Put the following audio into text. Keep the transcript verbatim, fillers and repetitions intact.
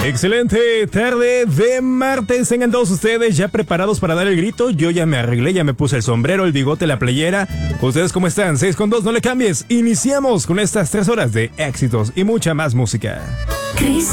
Excelente tarde de martes. Tengan todos ustedes ya preparados para dar el grito. Yo ya me arreglé, ya me puse el sombrero, el bigote, la playera. ¿Ustedes cómo están? seis con dos, no le cambies. Iniciamos con estas tres horas de éxitos y mucha más música. Chris.